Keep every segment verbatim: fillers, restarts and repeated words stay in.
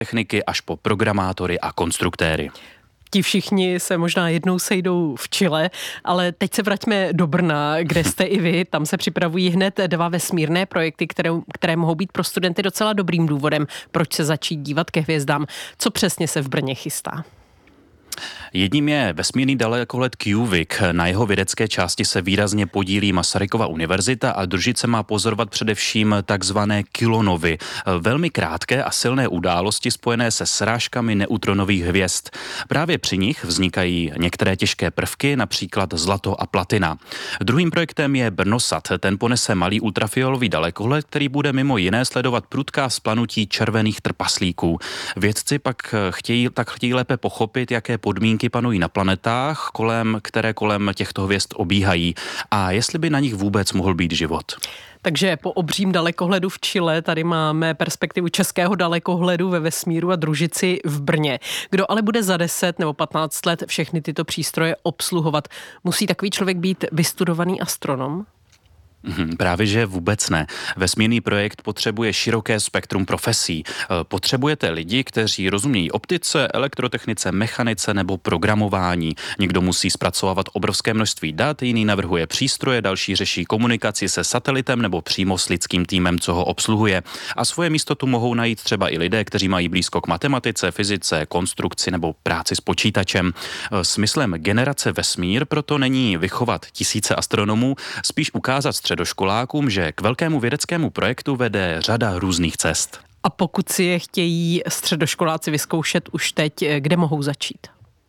techniky až po programátory a konstruktéry. Ti všichni se možná jednou sejdou v Chile, ale teď se vraťme do Brna, kde jste i vy. Tam se připravují hned dva vesmírné projekty, které, které mohou být pro studenty docela dobrým důvodem, proč se začít dívat ke hvězdám. Co přesně se v Brně chystá? Jedním je vesmírný dalekohled CuVic. Na jeho vědecké části se výrazně podílí Masarykova univerzita a družice má pozorovat především takzvané kilonovy. Velmi krátké a silné události spojené se srážkami neutronových hvězd. Právě při nich vznikají některé těžké prvky, například zlato a platina. Druhým projektem je Brnosat. Ten ponese malý ultrafiolový dalekohled, který bude mimo jiné sledovat prudká vzplanutí červených trpaslíků. Vědci pak chtějí, tak chtějí lépe pochopit, jaké podmínky panují na planetách, kolem, které kolem těchto hvězd obíhají a jestli by na nich vůbec mohl být život. Takže po obřím dalekohledu v Chile tady máme perspektivu českého dalekohledu ve vesmíru a družici v Brně. Kdo ale bude za deset nebo patnáct let všechny tyto přístroje obsluhovat? Musí takový člověk být vystudovaný astronom? Právě že vůbec ne. Vesmírný projekt potřebuje široké spektrum profesí. Potřebujete lidi, kteří rozumějí optice, elektrotechnice, mechanice nebo programování. Někdo musí zpracovávat obrovské množství dat, jiný navrhuje přístroje, další řeší komunikaci se satelitem nebo přímo s lidským týmem, co ho obsluhuje. A svoje místo tu mohou najít třeba i lidé, kteří mají blízko k matematice, fyzice, konstrukci nebo práci s počítačem. Smyslem generace vesmír proto není vychovat tisíce astronomů, spíš ukázat středoškolákům, že k velkému vědeckému projektu vede řada různých cest. A pokud si je chtějí středoškoláci vyzkoušet už teď, kde mohou začít?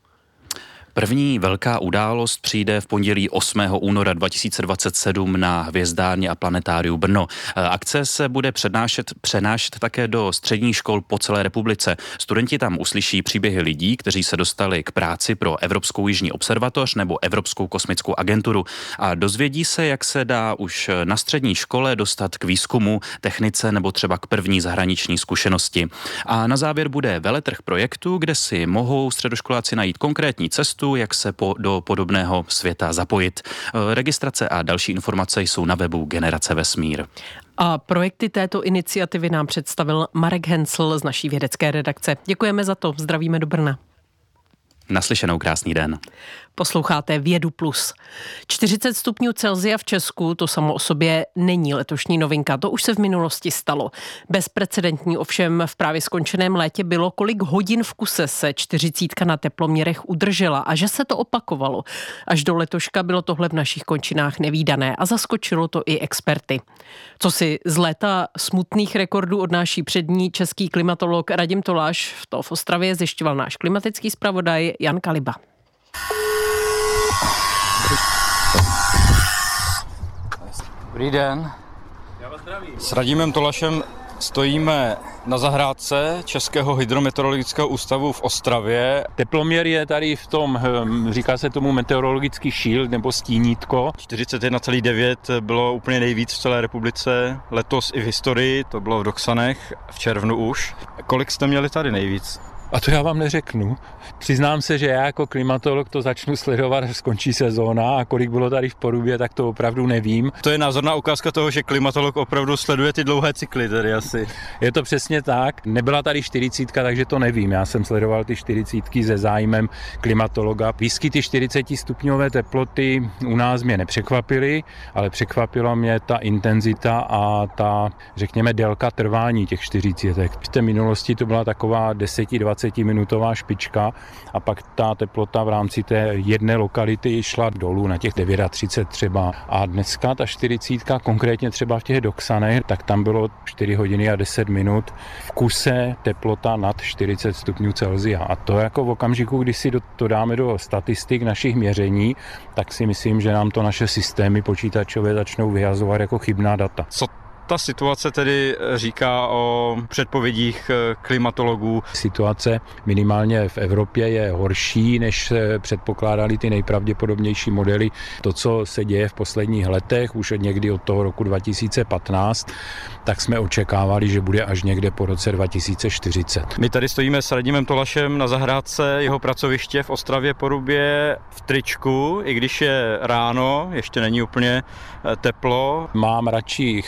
První velká událost přijde v pondělí osmého února dva tisíce dvacet sedm na Hvězdárně a planetáriu Brno. Akce se bude přednášet, přenášet také do středních škol po celé republice. Studenti tam uslyší příběhy lidí, kteří se dostali k práci pro Evropskou jižní observatoř nebo Evropskou kosmickou agenturu a dozvědí se, jak se dá už na střední škole dostat k výzkumu, technice nebo třeba k první zahraniční zkušenosti. A na závěr bude veletrh projektu, kde si mohou středoškoláci najít konkrétní cestu, jak se po, do podobného světa zapojit. Registrace a další informace jsou na webu Generace Vesmír. A projekty této iniciativy nám představil Marek Hensl z naší vědecké redakce. Děkujeme za to, zdravíme do Brna. Naslyšenou, krásný den. Posloucháte Vědu plus. čtyřicet stupňů Celsia v Česku, to samo o sobě není letošní novinka, to už se v minulosti stalo. Bezprecedentní ovšem v právě skončeném létě bylo, kolik hodin v kuse se čtyřicítka na teploměrech udržela a že se to opakovalo. Až do letoška bylo tohle v našich končinách nevídané a zaskočilo to i experty. Co si z léta smutných rekordů odnáší přední český klimatolog Radim Toláš, to v Ostravě zjišťoval náš klimatický zpravodaj Jan Kaliba. Dobrý den. Já vás zdravím. S Radimem Tolašem stojíme na zahrádce Českého hydrometeorologického ústavu v Ostravě. Teploměr je tady v tom, říká se tomu meteorologický shield nebo stínítko. čtyřicet jedna celá devět bylo úplně nejvíc v celé republice, letos i v historii, to bylo v Doksanech, v červnu už. Kolik jste měli tady nejvíc? A to já vám neřeknu. Přiznám se, že já jako klimatolog to začnu sledovat, až skončí sezóna a kolik bylo tady v Porubě, tak to opravdu nevím. To je názorná ukázka toho, že klimatolog opravdu sleduje ty dlouhé cykly tady asi. Je to přesně tak. Nebyla tady čtyřicítka, takže to nevím. Já jsem sledoval ty čtyřicítky se zájmem klimatologa. Výskyty čtyřicetistupňové teploty u nás mě nepřekvapily, ale překvapila mě ta intenzita a ta, řekněme, délka trvání těch čtyřicítek. V té minulosti to byla taková deset až dvacet minutová špička a pak ta teplota v rámci té jedné lokality šla dolů na těch třicet devět třeba. A dneska ta čtyřicítka, konkrétně třeba v těch Doksanech, tak tam bylo čtyři hodiny a deset minut v kuse teplota nad čtyřicet stupňů Celsia. A to jako v okamžiku, kdy si to dáme do statistik našich měření, tak si myslím, že nám to naše systémy počítačové začnou vyhazovat jako chybná data. Co ta situace tedy říká o předpovědích klimatologů? Situace minimálně v Evropě je horší, než předpokládali ty nejpravděpodobnější modely. To, co se děje v posledních letech, už od někdy od toho roku dva tisíce patnáct, tak jsme očekávali, že bude až někde po roce dva tisíce čtyřicet. My tady stojíme s Radimem Tolašem na zahrádce jeho pracoviště v Ostravě Porubě v tričku, i když je ráno, ještě není úplně teplo. Mám radši chlad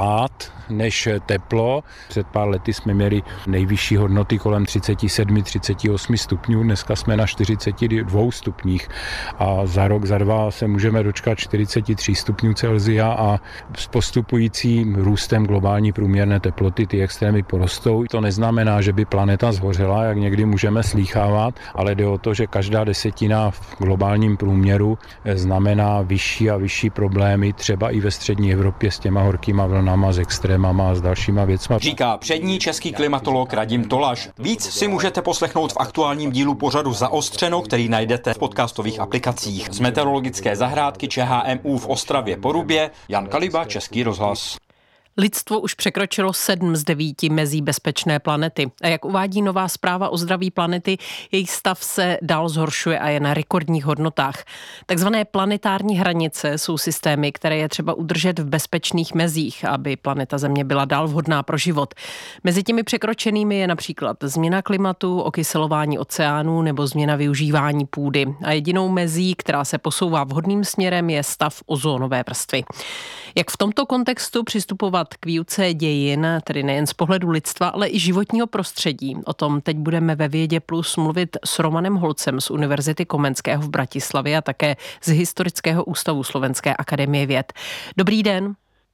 hlad než teplo. Před pár lety jsme měli nejvyšší hodnoty kolem třicet sedm třicet osm stupňů, dneska jsme na čtyřicet dva stupních a za rok, za dva se můžeme dočkat čtyřicet tři stupňů Celsia a s postupujícím růstem globální průměrné teploty ty extrémy porostou. To neznamená, že by planeta zhořela, jak někdy můžeme slýchávat, ale jde o to, že každá desetina v globálním průměru znamená vyšší a vyšší problémy, třeba i ve střední Evropě s těma horkýma vlnama, s extrémama a s dalšíma věcma. Říká přední český klimatolog Radim Tolaš. Víc si můžete poslechnout v aktuálním dílu pořadu Zaostřeno, který najdete v podcastových aplikacích. Z meteorologické zahrádky ČHMÚ v Ostravě Porubě, Jan Kaliba, Český rozhlas. Lidstvo už překročilo sedm z devíti mezí bezpečné planety. A jak uvádí nová zpráva o zdraví planety, jejich stav se dál zhoršuje a je na rekordních hodnotách. Takzvané planetární hranice jsou systémy, které je třeba udržet v bezpečných mezích, aby planeta Země byla dál vhodná pro život. Mezi těmi překročenými je například změna klimatu, okyselování oceánů nebo změna využívání půdy. A jedinou mezí, která se posouvá vhodným směrem, je stav ozónové vrstvy. Jak v tomto kontextu přistupovat k výuce dějin, tedy nejen z pohledu lidstva, ale i životního prostředí? O tom teď budeme ve Vědě Plus mluvit s Romanem Holcem z Univerzity Komenského v Bratislavě a také z Historického ústavu Slovenské akademie věd. Dobrý den.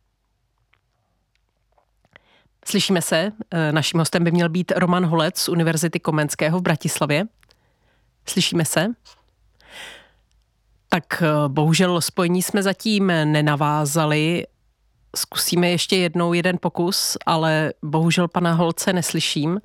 Slyšíme se? Naším hostem by měl být Roman Holec z Univerzity Komenského v Bratislavě. Slyšíme se? Tak bohužel spojení jsme zatím nenavázali. Zkusíme ještě jednou jeden pokus, ale bohužel pana Holce neslyším.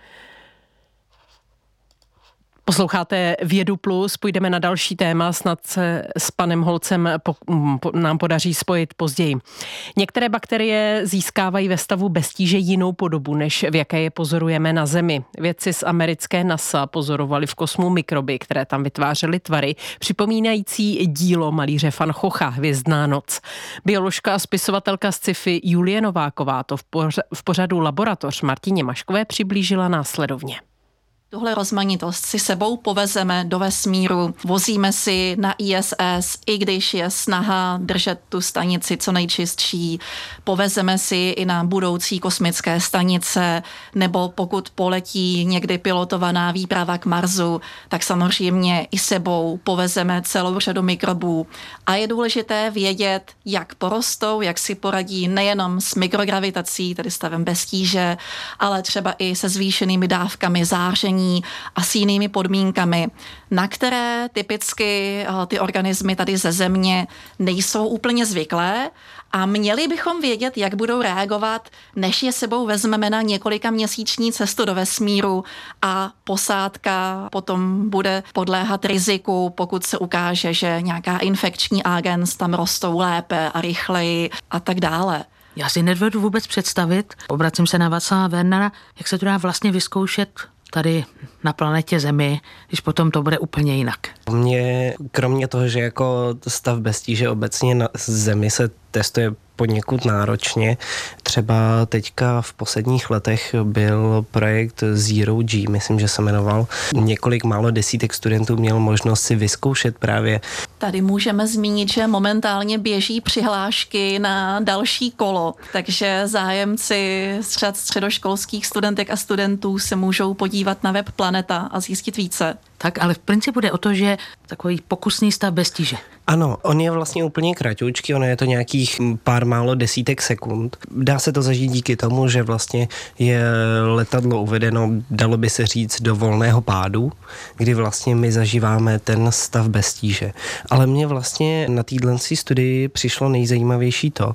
Posloucháte Vědu Plus, půjdeme na další téma, snad se s panem Holcem po, po, nám podaří spojit později. Některé bakterie získávají ve stavu bez tíže jinou podobu, než v jaké je pozorujeme na Zemi. Vědci z americké NASA pozorovali v kosmu mikroby, které tam vytvářely tvary, připomínající dílo malíře Van Gogha Hvězdná noc. Bioložka a spisovatelka z sci-fi Julie Nováková to v, poř- v pořadu Laboratoř Martině Maškové přiblížila následovně. Tuhle rozmanitost si sebou povezeme do vesmíru, vozíme si na I S S, i když je snaha držet tu stanici co nejčistší, povezeme si i na budoucí kosmické stanice, nebo pokud poletí někdy pilotovaná výprava k Marsu, tak samozřejmě i sebou povezeme celou řadu mikrobů. A je důležité vědět, jak porostou, jak si poradí nejenom s mikrogravitací, tedy stavem bez tíže, ale třeba i se zvýšenými dávkami záření a s jinými podmínkami, na které typicky ty organismy tady ze Země nejsou úplně zvyklé a měli bychom vědět, jak budou reagovat, než je sebou vezmeme na několika měsíční cestu do vesmíru a posádka potom bude podléhat riziku, pokud se ukáže, že nějaká infekční agens tam rostou lépe a rychleji a tak dále. Já si nedovedu vůbec představit, obracím se na Václava Wernera, jak se to dá vlastně vyzkoušet tady na planetě Zemi, když potom to bude úplně jinak. Mně, kromě toho, že jako stav bez tíže obecně na Zemi se testuje poněkud náročně. Třeba teďka v posledních letech byl projekt Zero G, myslím, že se jmenoval. Několik málo desítek studentů měl možnost si vyzkoušet právě. Tady můžeme zmínit, že momentálně běží přihlášky na další kolo, takže zájemci z řad středoškolských studentek a studentů se můžou podívat na web Planeta a zjistit více. Tak, ale v principu jde o to, že takový pokusný stav bez tíže. Ano, on je vlastně úplně kratoučký, ono je to nějakých pár málo desítek sekund. Dá se to zažít díky tomu, že vlastně je letadlo uvedeno, dalo by se říct, do volného pádu, kdy vlastně my zažíváme ten stav bez tíže. Ale mně vlastně na téhle studii přišlo nejzajímavější to,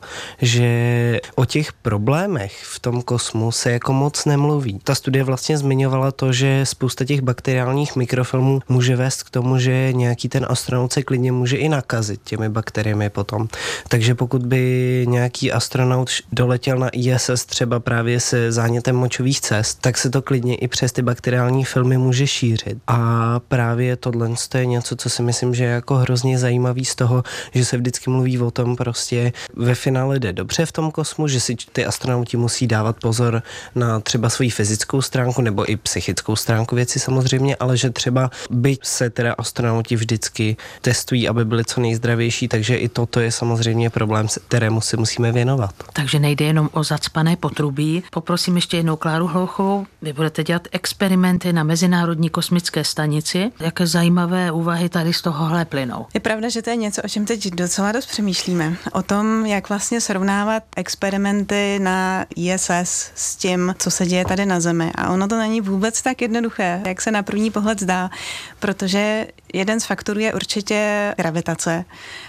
že o těch problémech v tom kosmu se jako moc nemluví. Ta studie vlastně zmiňovala to, že spousta těch bakteriálních mikrofilmů může vést k tomu, že nějaký ten astronaut se klidně může i nakazit těmi bakteriemi potom. Takže pokud by nějaký astronaut doletěl na I S S třeba právě se zánětem močových cest, tak se to klidně i přes ty bakteriální filmy může šířit. A právě tohle je něco, co si myslím, že je jako hrozně zajímavý z toho, že se vždycky mluví o tom prostě ve finále jde dobře v tom kosmu, že si ty astronauti musí dávat pozor na třeba svoji fyzickou stránku nebo i psychickou stránku věci samozřejmě, ale že třeba rizika, byť se teda astronauti vždycky testují, aby byli co nejzdravější, takže i toto je samozřejmě problém, kterému si musíme věnovat. Takže nejde jenom o zacpané potrubí. Poprosím ještě jednou Kláru Hlouchovou. Vy budete dělat experimenty na Mezinárodní kosmické stanici. Jaké zajímavé úvahy tady z tohohle plynou? Je pravda, že to je něco, o čem teď docela dost přemýšlíme. O tom, jak vlastně srovnávat experimenty na I S S s tím, co se děje tady na Zemi. A ono to není vůbec tak jednoduché, jak se na první pohled zdá, protože jeden z faktorů je určitě gravitace,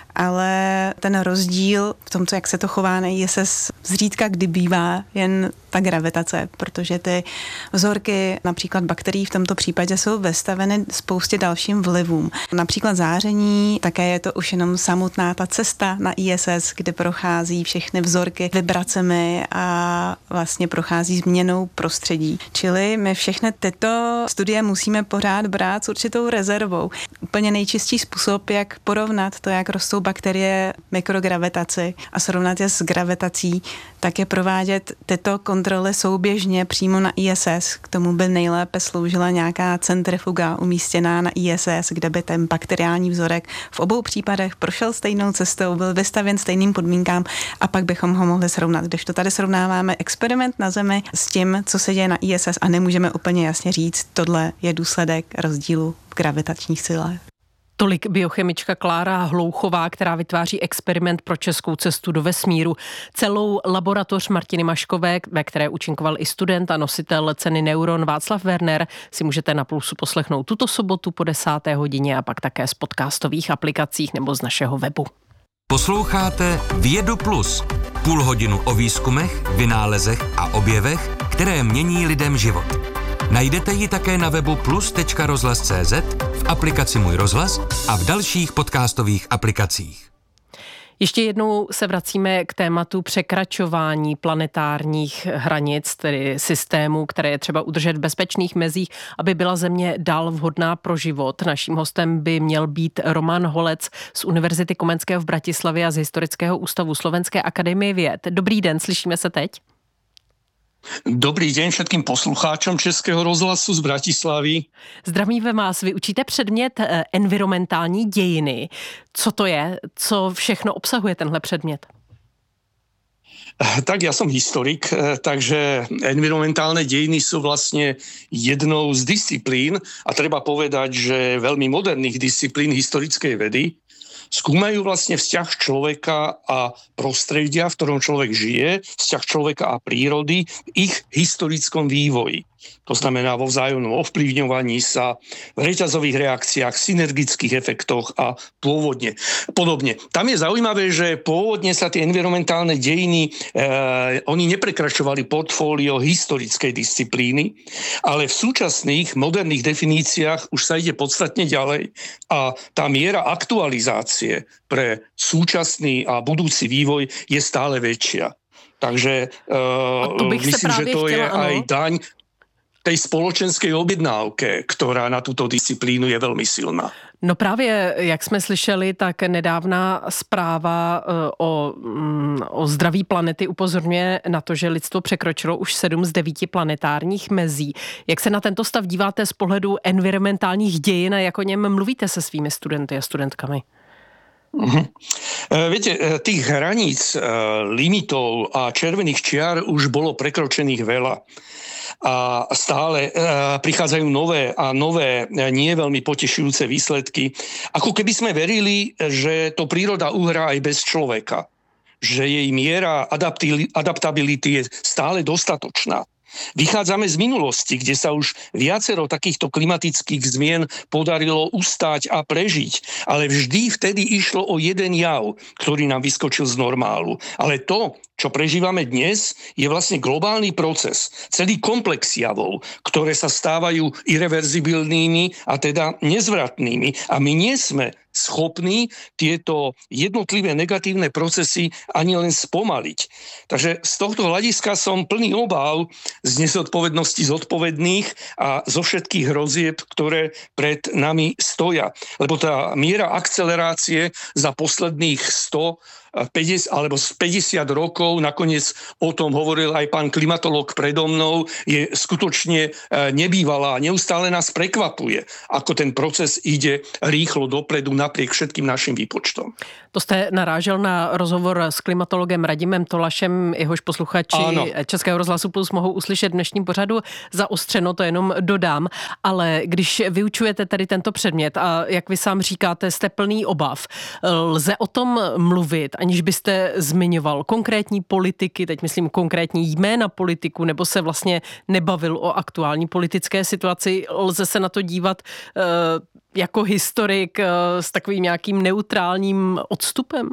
ale ten rozdíl v tom, co, jak se to chová na I S S, zřídka kdy bývá jen ta gravitace, protože ty vzorky například bakterií v tomto případě jsou vystaveny spoustě dalším vlivům. Například záření, také je to už jenom samotná ta cesta na I S S, kde prochází všechny vzorky vibracemi a vlastně prochází změnou prostředí. Čili my všechny tyto studie musíme pořád brát s určitou rezervou. Úplně nejčistší způsob, jak porovnat to, jak rostou bakterie mikrogravitaci a srovnat je s gravitací, tak je provádět tyto kontroly souběžně přímo na I S S. K tomu by nejlépe sloužila nějaká centrifuga umístěná na I S S, kde by ten bakteriální vzorek v obou případech prošel stejnou cestou, byl vystavěn stejným podmínkám a pak bychom ho mohli srovnat. Když to tady srovnáváme experiment na Zemi s tím, co se děje na I S S a nemůžeme úplně jasně říct, tohle je důsledek rozdílu v gravitačních silách. Tolik biochemička Klára Hlouchová, která vytváří experiment pro českou cestu do vesmíru. Celou laboratoř Martiny Maškové, ve které účinkoval i student a nositel ceny Neuron Václav Werner, si můžete na Plusu poslechnout tuto sobotu po desáté hodině a pak také z podcastových aplikacích nebo z našeho webu. Posloucháte Vědu Plus. Půl hodinu o výzkumech, vynálezech a objevech, které mění lidem život. Najdete ji také na webu plus tečka rozhlas tečka cé zet, v aplikaci Můj rozhlas a v dalších podcastových aplikacích. Ještě jednou se vracíme k tématu překračování planetárních hranic, tedy systémů, které je třeba udržet v bezpečných mezích, aby byla Země dál vhodná pro život. Naším hostem by měl být Roman Holec z Univerzity Komenského v Bratislavě a z Historického ústavu Slovenské akademie věd. Dobrý den, slyšíme se teď? Dobrý deň všetkým poslucháčom Českého rozhlasu z Bratislavy. Zdravíme vás. Vy učíte předmět environmentální dějiny. Co to je? Co všechno obsahuje tenhle předmět? Tak ja som historik, takže environmentálne dejiny sú vlastne jednou z disciplín a treba povedať, že veľmi moderných disciplín historickej vedy. Skúmajú vlastne vzťah človeka a prostredia, v ktorom človek žije, vzťah človeka a prírody v ich historickom vývoji. To znamená vo vzájomnom ovplyvňovaní sa, v reťazových reakciách, synergických efektoch a pôvodne. Podobne. Tam je zaujímavé, že pôvodne sa tie environmentálne dejiny, eh, oni neprekračovali portfólio historickej disciplíny, ale v súčasných moderných definíciách už sa ide podstatne ďalej a tá miera aktualizácie pre súčasný a budúci vývoj je stále väčšia. Takže eh, myslím, že to je ano. aj daň tej společenské objednávke, která na tuto disciplínu je velmi silná. No právě, jak jsme slyšeli, tak nedávná zpráva o, o zdraví planety upozorňuje na to, že lidstvo překročilo už sedm z devíti planetárních mezí. Jak se na tento stav díváte z pohledu environmentálních dějin a jak o něm mluvíte se svými studenty a studentkami? Uh-huh. Viete, tých hraníc, limitov a červených čiar už bolo prekročených veľa. A stále prichádzajú nové a nové, nie veľmi potešujúce výsledky. Ako keby sme verili, že to príroda uhrá aj bez človeka. Že jej miera adaptability je stále dostatočná. Vychádzame z minulosti, kde sa už viacero takýchto klimatických zmien podarilo ustáť a prežiť, ale vždy vtedy išlo o jeden jav, ktorý nám vyskočil z normálu. Ale to, čo prežívame dnes, je vlastne globálny proces, celý komplex javov, ktoré sa stávajú irreverzibilnými a teda nezvratnými. A my nie sme schopní tieto jednotlivé negatívne procesy ani len spomaliť. Takže z tohto hľadiska som plný obáv z nezodpovednosti zodpovedných a zo všetkých hrozieb, ktoré pred nami stoja. Lebo tá miera akcelerácie za posledných sto päťdesiat alebo z päťdesiat rokov, nakoniec o tom hovoril aj pán klimatológ predo mnou, je skutočne nebývalá. Neustále nás prekvapuje, ako ten proces ide rýchlo dopredu napriek všetkým našim výpočtom. To jste narážel na rozhovor s klimatologem Radimem Tolašem, jehož posluchači ano. Českého rozhlasu Plus mohou uslyšet v dnešním pořadu zaostřeno, to jenom dodám, ale když vyučujete tady tento předmět a jak vy sám říkáte, jste plný obav, lze o tom mluvit, aniž byste zmiňoval konkrétní politiky, teď myslím konkrétní jména politiku, nebo se vlastně nebavil o aktuální politické situaci, lze se na to dívat uh, jako historik uh, s takovým nějakým neutrálním odstupem?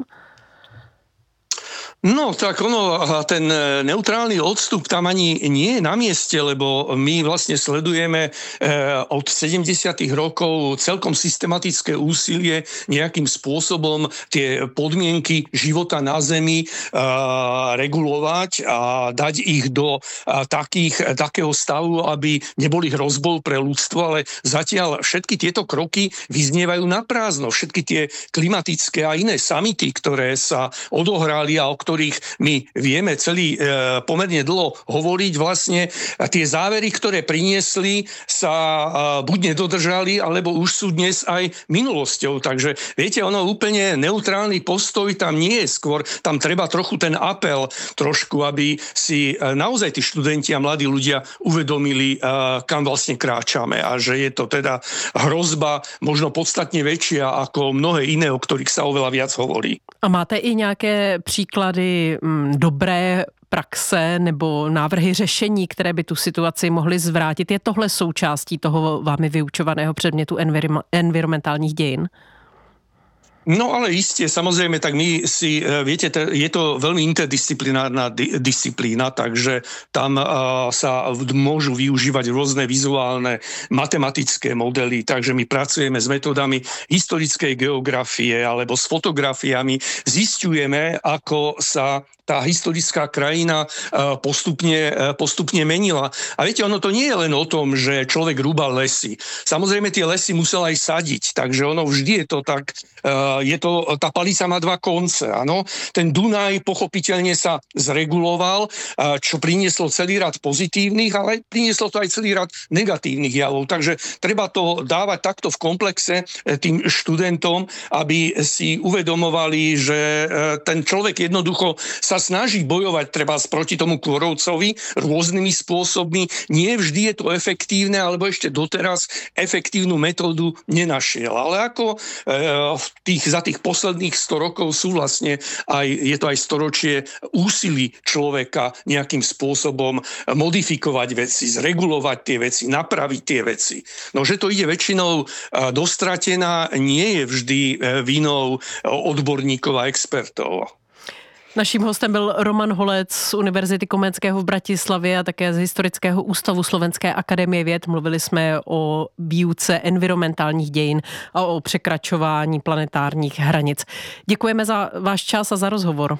No, tak ono, ten neutrálny odstup tam ani nie je na mieste, lebo my vlastne sledujeme od sedemdesiatych rokov celkom systematické úsilie nejakým spôsobom tie podmienky života na Zemi regulovať a dať ich do takých, takého stavu, aby neboli hrozbou pre ľudstvo, ale zatiaľ všetky tieto kroky vyznievajú na prázdno. Všetky tie klimatické a iné samity, ktoré sa odohrali a o ktorých my vieme celý e, pomerne dlho hovoriť, vlastne tie závery, ktoré priniesli, sa e, buď nedodržali, alebo už sú dnes aj minulosťou. Takže viete, ono úplne neutrálny postoj tam nie je, skôr tam treba trochu ten apel trošku, aby si e, naozaj tí študenti a mladí ľudia uvedomili, e, kam vlastne kráčame a že je to teda hrozba možno podstatne väčšia ako mnohé iné, o ktorých sa oveľa viac hovorí. A máte i nějaké příklady m, dobré praxe nebo návrhy řešení, které by tu situaci mohly zvrátit? Je tohle součástí toho vámi vyučovaného předmětu envirom- environmentálních dějin? No ale isté, samozrejme, tak my si, viete, je to veľmi interdisciplinárna di- disciplína, takže tam uh, sa môžu využívať rôzne vizuálne matematické modely, takže my pracujeme s metodami historickej geografie alebo s fotografiami, zisťujeme, ako sa tá historická krajina postupne, postupne menila. A viete, ono to nie je len o tom, že človek rúbal lesy. Samozrejme, tie lesy musel aj sadiť, takže ono vždy je to tak, je to, tá palica má dva konce, áno. Ten Dunaj pochopiteľne sa zreguloval, čo prinieslo celý rad pozitívnych, ale prinieslo to aj celý rad negatívnych javov. Takže treba to dávať takto v komplexe tým študentom, aby si uvedomovali, že ten človek jednoducho sa snaží bojovať treba proti tomu kôrovcovi rôznymi spôsobmi. Nie vždy je to efektívne, alebo ešte doteraz efektívnu metódu nenašiel. Ale ako e, v tých, za tých posledných sto rokov sú vlastne aj, je to aj storočie úsilí človeka nejakým spôsobom modifikovať veci, zregulovať tie veci, napraviť tie veci. No, že to ide väčšinou dostratená, nie je vždy vinou odborníkov a expertov. Naším hostem byl Roman Holec z Univerzity Komenského v Bratislavě a také z Historického ústavu Slovenské akademie věd. Mluvili jsme o výuce environmentálních dějin a o překračování planetárních hranic. Děkujeme za váš čas a za rozhovor.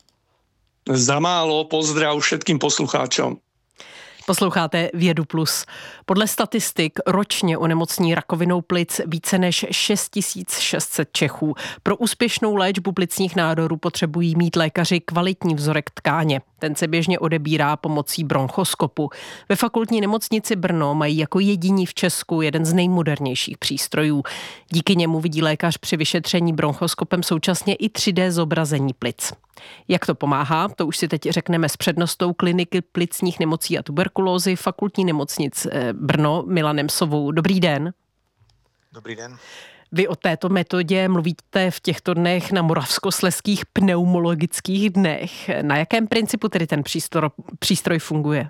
Za málo, pozdrav všetkým poslucháčom. Posloucháte Vědu plus. Podle statistik ročně onemocní rakovinou plic více než šest tisíc šest set Čechů. Pro úspěšnou léčbu plicních nádorů potřebují mít lékaři kvalitní vzorek tkáně. Ten se běžně odebírá pomocí bronchoskopu. Ve fakultní nemocnici Brno mají jako jediní v Česku jeden z nejmodernějších přístrojů. Díky němu vidí lékař při vyšetření bronchoskopem současně i tři dé zobrazení plic. Jak to pomáhá, to už si teď řekneme s přednostou kliniky plicních nemocí a tuberkulózy fakultní nemocnic Brno Milanem Sovou. Dobrý den. Dobrý den. Vy o této metodě mluvíte v těchto dnech na Moravskoslezských pneumologických dnech. Na jakém principu tedy ten přístroj, přístroj funguje?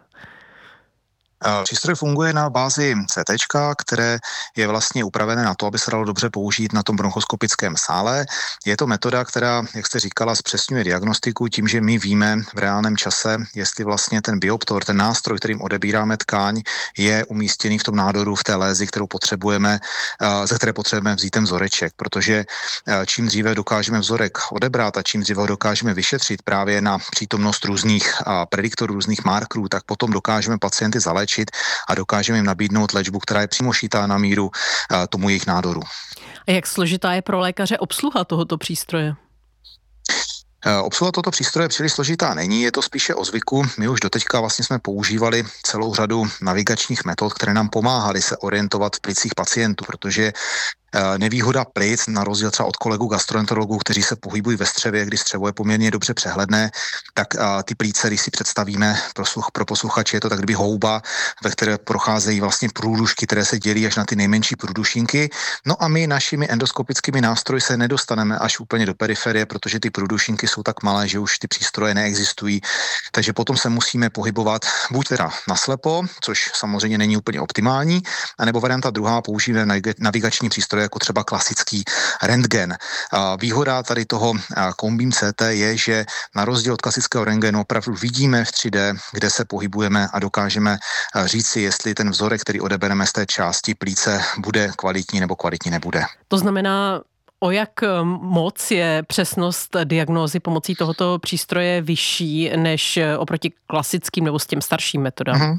Přístroj funguje na bázi C T, které je vlastně upravené na to, aby se dalo dobře použít na tom bronchoskopickém sále. Je to metoda, která, jak jste říkala, zpřesňuje diagnostiku tím, že my víme v reálném čase, jestli vlastně ten bioptor, ten nástroj, kterým odebíráme tkáň, je umístěný v tom nádoru, v té lézi, kterou potřebujeme, ze které potřebujeme vzít ten vzoreček, protože čím dříve dokážeme vzorek odebrat a čím dříve ho dokážeme vyšetřit právě na přítomnost různých prediktorů, různých markerů, tak potom dokážeme pacienty zaléčit a dokážeme jim nabídnout léčbu, která je přímo šitá na míru tomu jejich nádoru. A jak složitá je pro lékaře obsluha tohoto přístroje? Obsluha tohoto přístroje příliš složitá není, je to spíše o zvyku. My už doteďka vlastně jsme používali celou řadu navigačních metod, které nám pomáhaly se orientovat v plicích pacientů, protože nevýhoda plic, na rozdíl třeba od kolegů gastroenterologů, kteří se pohybují ve střevě, kdy střevo je poměrně dobře přehledné, tak ty plíce, když si představíme pro, sluch, pro posluchače, je to tak kdyby houba, ve které procházejí vlastně průdušky, které se dělí až na ty nejmenší průdušinky. No a my našimi endoskopickými nástroji se nedostaneme až úplně do periferie, protože ty průdušinky jsou tak malé, že už ty přístroje neexistují. Takže potom se musíme pohybovat buď teda naslepo, což samozřejmě není úplně optimální, anebo varianta druhá, používáme navigační přístroje jako třeba klasický rentgen. Výhoda tady toho Combbeam C T je, že na rozdíl od klasického rentgenu opravdu vidíme v tři dé, kde se pohybujeme a dokážeme říci, jestli ten vzorek, který odebereme z té části plíce, bude kvalitní nebo kvalitní nebude. To znamená, o jak moc je přesnost diagnózy pomocí tohoto přístroje vyšší než oproti klasickým nebo s těm starším metodám? Mm-hmm.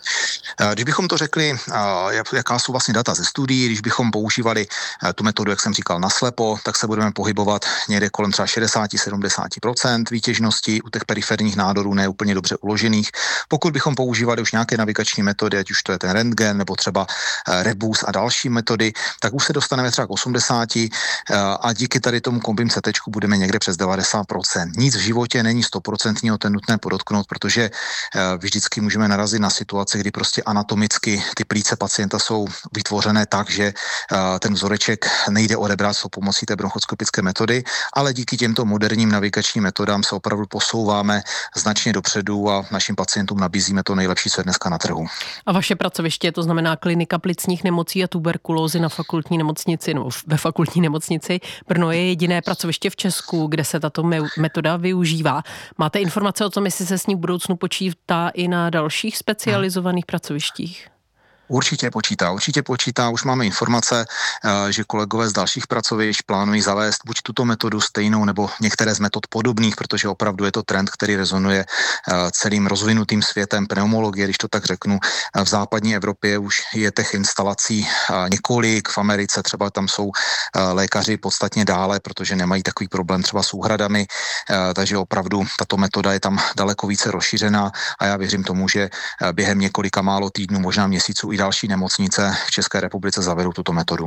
Když bychom to řekli, jaká jsou vlastně data ze studií, když bychom používali tu metodu, jak jsem říkal, naslepo, tak se budeme pohybovat někde kolem třeba šedesát až sedmdesát procent výtěžnosti u těch periferních nádorů neúplně dobře uložených. Pokud bychom používali už nějaké navigační metody, ať už to je ten rentgen nebo třeba Rebus a další metody, tak už se dostaneme třeba k osmdesáti a díky tady tomu Combbeam C T budeme někde přes devadesát procent. Nic v životě není sto procent, to nutné podotknout, protože vždycky můžeme narazit na situaci, kdy prostě anatomicky ty plíce pacienta jsou vytvořené tak, že ten vzoreček nejde odebrat s pomocí té bronchoskopické metody, ale díky těmto moderním navigačním metodám se opravdu posouváme značně dopředu a našim pacientům nabízíme to nejlepší, co je dneska na trhu. A vaše pracoviště, to znamená Klinika plicních nemocí a tuberkulózy na fakultní nemocnici, no ve fakultní nemocnici Brno, je jediné pracoviště v Česku, kde se tato metoda využívá. Máte informace o tom, jestli se s ní v budoucnu počítá i na dalších specializovaných pracovištích? Určitě počítá, určitě počítá. Už máme informace, že kolegové z dalších pracovišť plánují zavést buď tuto metodu stejnou, nebo některé z metod podobných, protože opravdu je to trend, který rezonuje celým rozvinutým světem pneumologie, když to tak řeknu. V západní Evropě už je těch instalací několik, v Americe třeba tam jsou lékaři podstatně dále, protože nemají takový problém třeba s úhradami, takže opravdu tato metoda je tam daleko více rozšířená a já věřím tomu, že během několika málo týdnů, možná měsíců i další nemocnice v České republice zavedou tuto metodu.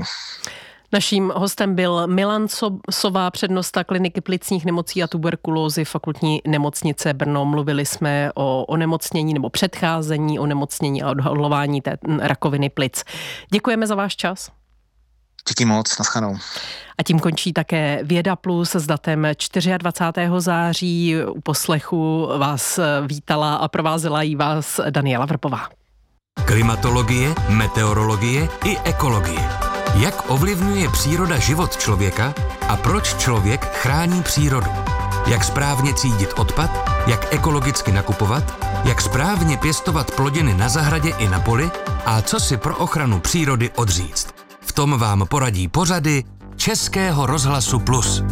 Naším hostem byl Milan Sová, přednosta Kliniky plicních nemocí a tuberkulózy Fakultní nemocnice Brno. Mluvili jsme o onemocnění nebo předcházení onemocnění a odhalování té rakoviny plic. Děkujeme za váš čas. Díky moc, naschledanou. A tím končí také Věda Plus s datem dvacátého čtvrtého září. U poslechu vás vítala a provázela jí vás Daniela Vrpová. Klimatologie, meteorologie i ekologie. Jak ovlivňuje příroda život člověka a proč člověk chrání přírodu? Jak správně třídit odpad, jak ekologicky nakupovat, jak správně pěstovat plodiny na zahradě i na poli a co si pro ochranu přírody odříct. V tom vám poradí pořady Českého rozhlasu Plus.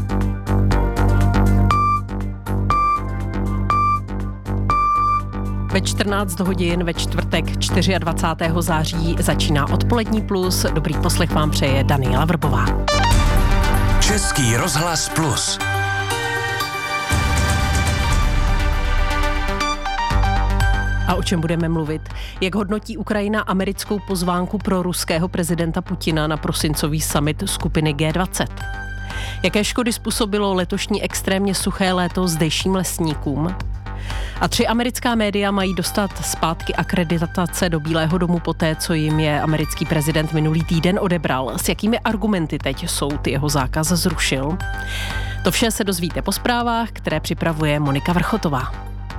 Ve čtrnáct hodin ve čtvrtek dvacátého čtvrtého září začíná Odpolední Plus. Dobrý poslech vám přeje Daniela Vrbová. Český rozhlas Plus. A o čem budeme mluvit? Jak hodnotí Ukrajina americkou pozvánku pro ruského prezidenta Putina na prosincový summit skupiny G dvacet? Jaké škody způsobilo letošní extrémně suché léto zdejším lesníkům? A tři americká média mají dostat zpátky akreditace do Bílého domu poté, co jim je americký prezident minulý týden odebral. S jakými argumenty teď soud jeho zákaz zrušil? To vše se dozvíte po zprávách, které připravuje Monika Vrchotová.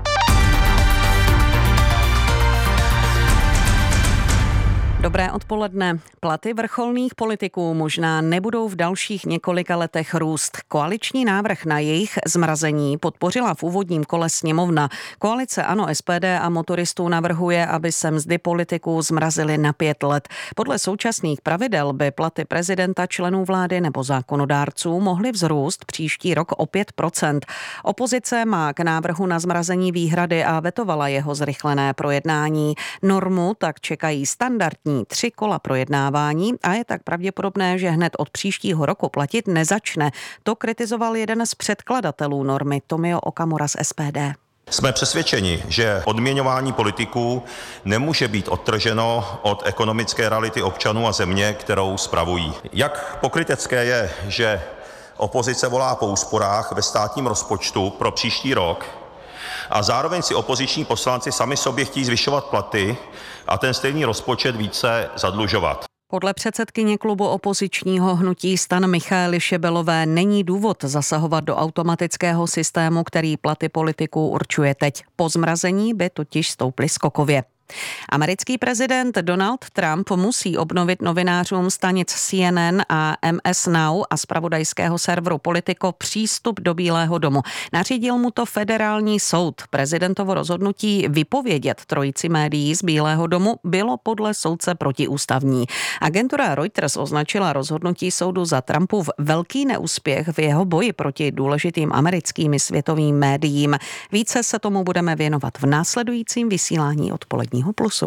Dobré odpoledne. Platy vrcholných politiků možná nebudou v dalších několika letech růst. Koaliční návrh na jejich zmrazení podpořila v úvodním kole sněmovna. Koalice ANO, S P D a motoristů navrhuje, aby se mzdy politiků zmrazily na pět let. Podle současných pravidel by platy prezidenta, členů vlády nebo zákonodárců mohly vzrůst příští rok o pět procent. Opozice má k návrhu na zmrazení výhrady a vetovala jeho zrychlené projednání. Normu tak čekají standardní první tři kola projednávání a je tak pravděpodobné, že hned od příštího roku platit nezačne. To kritizoval jeden z předkladatelů normy, Tomio Okamura z S P D. Jsme přesvědčeni, že odměňování politiků nemůže být odtrženo od ekonomické reality občanů a země, kterou spravují. Jak pokrytecké je, že opozice volá po úsporách ve státním rozpočtu pro příští rok a zároveň si opoziční poslanci sami sobě chtějí zvyšovat platy a ten stejný rozpočet více zadlužovat. Podle předsedkyně klubu opozičního hnutí STAN Michaely Šebelové není důvod zasahovat do automatického systému, který platy politiků určuje teď. Po zmrazení by totiž stouply skokově. Americký prezident Donald Trump musí obnovit novinářům stanic C N N a M S Now a zpravodajského serveru Politico přístup do Bílého domu. Nařídil mu to federální soud. Prezidentovo rozhodnutí vypovědět trojici médií z Bílého domu bylo podle soudce protiústavní. Agentura Reuters označila rozhodnutí soudu za Trumpův velký neúspěch v jeho boji proti důležitým americkým i světovým médiím. Více se tomu budeme věnovat v následujícím vysílání Odpoledního Plusu.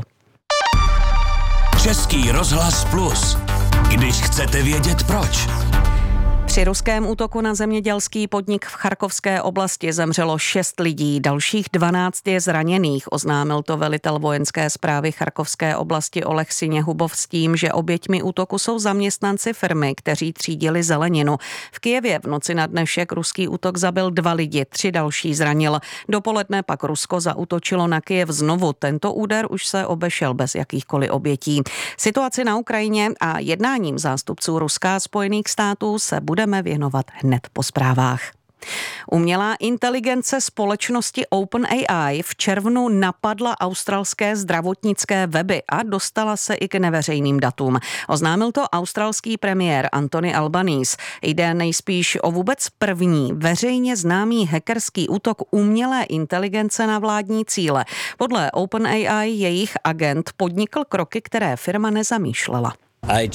Český rozhlas Plus. Když chcete vědět proč. Při ruském útoku na zemědělský podnik v Charkovské oblasti zemřelo šest lidí, dalších dvanáct je zraněných, oznámil to velitel vojenské správy Charkovské oblasti Oleh Siněhubov s tím, že oběťmi útoku jsou zaměstnanci firmy, kteří třídili zeleninu. V Kyjevě v noci na dnešek ruský útok zabil dva lidi, tři další zranil. Dopoledne pak Rusko zaútočilo na Kyjev znovu. Tento úder už se obešel bez jakýchkoliv obětí. Situaci na Ukrajině a jednáním zástupců Ruska a Spojených států se bude budeme věnovat hned po zprávách. Umělá inteligence společnosti OpenAI v červnu napadla australské zdravotnické weby a dostala se i k neveřejným datům. Oznámil to australský premiér Anthony Albanese. Jde nejspíš o vůbec první veřejně známý hackerský útok umělé inteligence na vládní cíle. Podle OpenAI jejich agent podnikl kroky, které firma nezamýšlela. A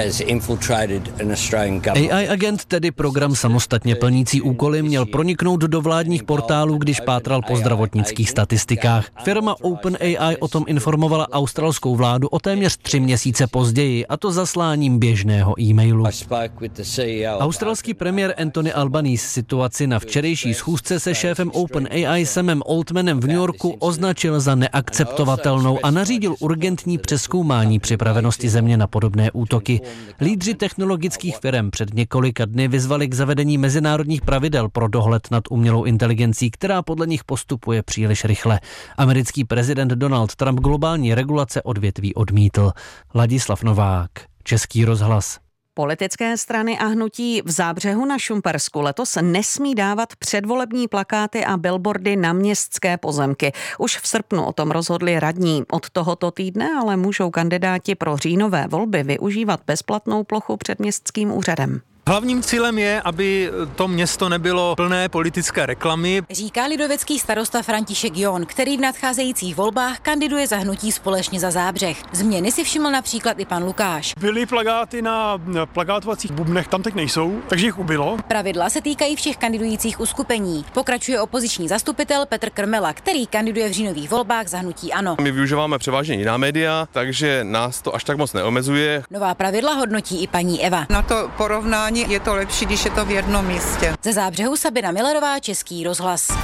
I agent, tedy program samostatně plnící úkoly, měl proniknout do vládních portálů, když pátral po zdravotnických statistikách. Firma OpenAI o tom informovala australskou vládu o téměř tři měsíce později, a to zasláním běžného e-mailu. Australský premiér Anthony Albanese situaci na včerejší schůzce se šéfem OpenAI Samem Altmanem v New Yorku označil za neakceptovatelnou a nařídil urgentní přezkoumání připravenosti země na podobné útoky. Lídři technologických firm před několika dny vyzvali k zavedení mezinárodních pravidel pro dohled nad umělou inteligencí, která podle nich postupuje příliš rychle. Americký prezident Donald Trump globální regulace odvětví odmítl. Ladislav Novák, Český rozhlas. Politické strany a hnutí v Zábřehu na Šumpersku letos nesmí dávat předvolební plakáty a billboardy na městské pozemky. Už v srpnu o tom rozhodli radní. Od tohoto týdne ale můžou kandidáti pro říjnové volby využívat bezplatnou plochu před městským úřadem. Hlavním cílem je, aby to město nebylo plné politické reklamy. Říká lidovecký starosta František Jon, který v nadcházejících volbách kandiduje za hnutí Společně za Zábřeh. Změny si všiml například i pan Lukáš. Byly plakáty na plakátovacích bubnech, tam teď nejsou, takže jich ubylo. Pravidla se týkají všech kandidujících uskupení. Pokračuje opoziční zastupitel Petr Krmela, který kandiduje v říjnových volbách za hnutí ANO. My využíváme převážně jiná média, takže nás to až tak moc neomezuje. Nová pravidla hodnotí i paní Eva. Na to porovnání je to lepší, když je to v jednom místě. Ze Zábřehu Sabina Millerová, Český rozhlas.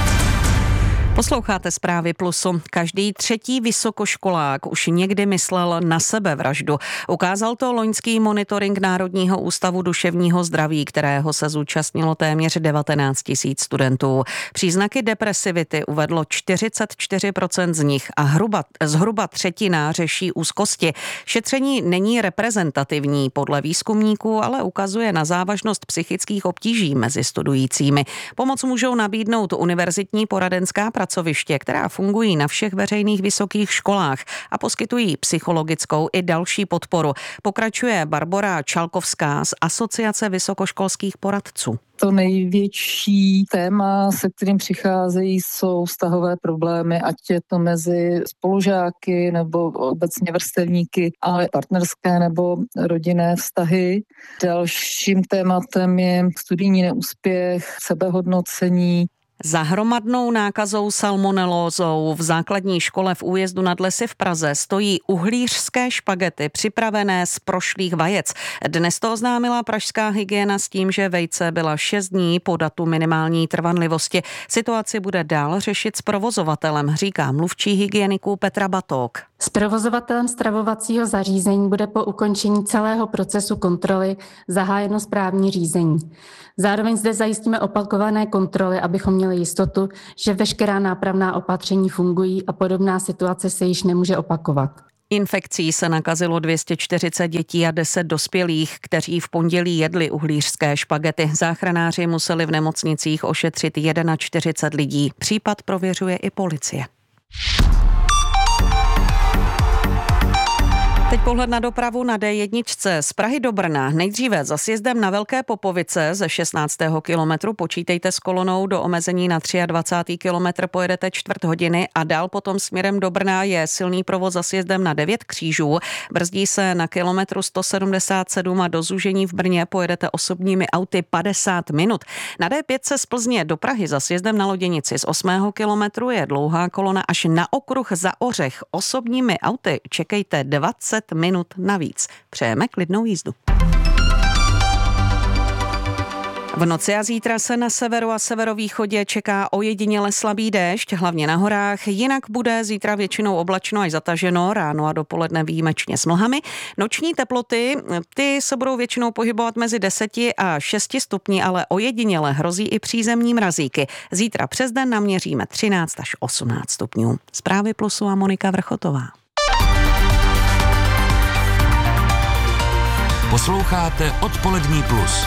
Posloucháte Zprávy Plusu. Každý třetí vysokoškolák už někdy myslel na sebevraždu. Ukázal to loňský monitoring Národního ústavu duševního zdraví, kterého se zúčastnilo téměř devatenáct tisíc studentů. Příznaky depresivity uvedlo čtyřicet čtyři procent z nich a hruba, zhruba třetina řeší úzkosti. Šetření není reprezentativní podle výzkumníků, ale ukazuje na závažnost psychických obtíží mezi studujícími. Pomoc můžou nabídnout univerzitní poradenská pracoviště, která fungují na všech veřejných vysokých školách a poskytují psychologickou i další podporu. Pokračuje Barbora Čalkovská z Asociace vysokoškolských poradců. To největší téma, se kterým přicházejí, jsou vztahové problémy, ať je to mezi spolužáky nebo obecně vrstevníky, ale partnerské nebo rodinné vztahy. Dalším tématem je studijní neúspěch, sebehodnocení. Za hromadnou nákazou salmonelózou v základní škole v Újezdu nad Lesy v Praze stojí uhlířské špagety připravené z prošlých vajec. Dnes to oznámila pražská hygiena s tím, že vejce byla šest dní po datu minimální trvanlivosti. Situaci bude dál řešit s provozovatelem, říká mluvčí hygieniků Petra Batók. S provozovatelem stravovacího zařízení bude po ukončení celého procesu kontroly zahájeno správní řízení. Zároveň zde zajistíme opakované kontroly, abychom měli jistotu, že veškerá nápravná opatření fungují a podobná situace se již nemůže opakovat. Infekcí se nakazilo dvě stě čtyřicet dětí a deset dospělých, kteří v pondělí jedli uhlířské špagety. Záchranáři museli v nemocnicích ošetřit čtyřicet jedna lidí. Případ prověřuje i policie. Teď pohled na dopravu na D jedna z Prahy do Brna. Nejdříve za sjezdem na Velké Popovice ze šestnáctého kilometru počítejte s kolonou, do omezení na dvacátého třetího kilometr pojedete čtvrt hodiny a dál potom směrem do Brna je silný provoz za sjezdem na devět křížů. Brzdí se na kilometru sto sedmdesát sedm a do zúžení v Brně pojedete osobními auty padesát minut. Na D pět z Plzně do Prahy za sjezdem na Loděnici z osmého kilometru je dlouhá kolona až na okruh za Ořech. Osobními auty čekejte dvacet minut navíc. Přejeme klidnou jízdu. V noci a zítra se na severu a severovýchodě čeká ojediněle slabý déšť, hlavně na horách. Jinak bude zítra většinou oblačno až zataženo, ráno a dopoledne výjimečně s mlhami. Noční teploty, ty se budou většinou pohybovat mezi deseti a šesti stupni, ale ojediněle hrozí i přízemní mrazíky. Zítra přes den naměříme třináct až osmnáct stupňů. Zprávy Plusu a Monika Vrchotová. Posloucháte Odpolední plus.